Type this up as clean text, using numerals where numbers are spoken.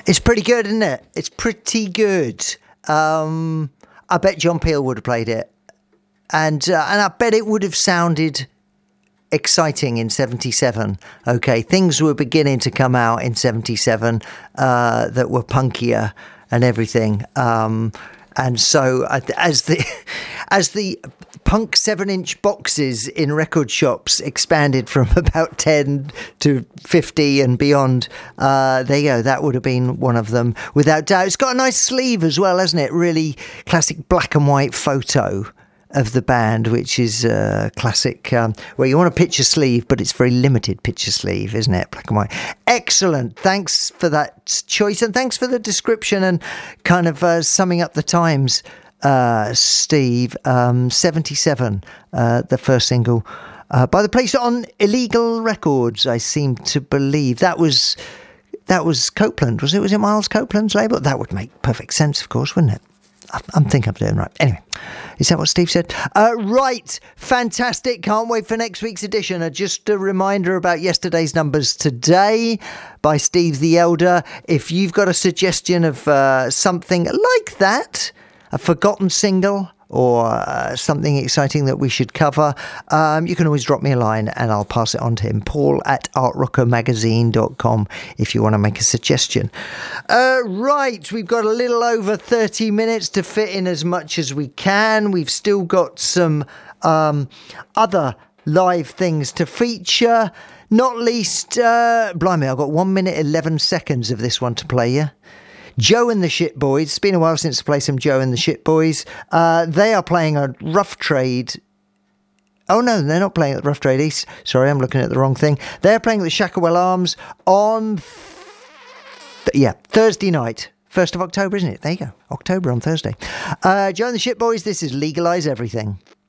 It's pretty good, isn't it? It's pretty good. I bet John Peel would have played it. And I bet it would have sounded exciting in 77. Okay, things were beginning to come out in 77 that were punkier and everything. And so as the punk 7-inch boxes in record shops expanded from about 10 to 50 and beyond, there you go, that would have been one of them without doubt. It's got a nice sleeve as well, hasn't it? Really classic black and white photo of the band, which is classic. Well, you want a picture sleeve, but it's very limited picture sleeve, isn't it? Black and white. Excellent. Thanks for that choice, and thanks for the description and kind of summing up the times, Steve. 77, the first single by the place on Illegal Records, I seem to believe. That was Copeland, was it? Was it Miles Copeland's label? That would make perfect sense, of course, wouldn't it? I'm thinking I'm doing right. Anyway, is that what Steve said? Right. Fantastic. Can't wait for next week's edition. Just a reminder about yesterday's numbers today by Steve the Elder. If you've got a suggestion of something like that, a forgotten single or something exciting that we should cover, you can always drop me a line and I'll pass it on to him. Paul@artrockermagazine.com if you want to make a suggestion. Right, we've got a little over 30 minutes to fit in as much as we can. We've still got some other live things to feature, not least, blimey, I've got 1 minute 11 seconds of this one to play you. Joe and the Shit Boys. It's been a while since I played some Joe and the Shit Boys. They are playing a Rough Trade. Oh, no, they're not playing at Rough Trade East. Sorry, I'm looking at the wrong thing. They're playing at the Shacklewell Arms on, Thursday night. 1st of October, isn't it? There you go. October on Thursday. Joe and the Shit Boys, this is Legalise Everything.